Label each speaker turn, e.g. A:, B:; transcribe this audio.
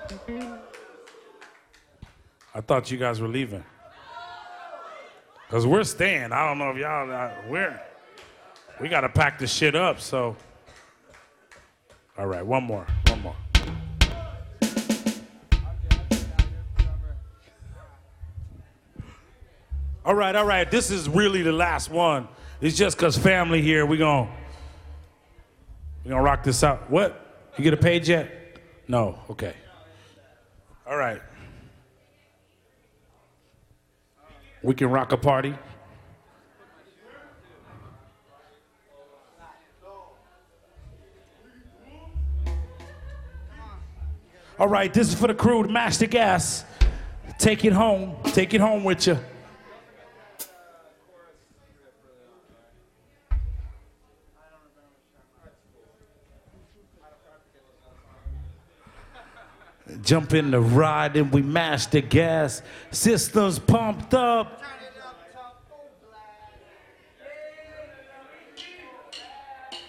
A: I thought you guys were leaving. Because we're staying. I don't know if y'all, we got to pack this shit up, so. All right, one more. All right, this is really the last one. It's just because family here, we gonna rock this out. What? You get a page yet? No, okay. All right. We can rock a party. All right, this is for the crew to mash the gas. Take it home with you. Jump in the ride and we mash the gas. Systems pumped up.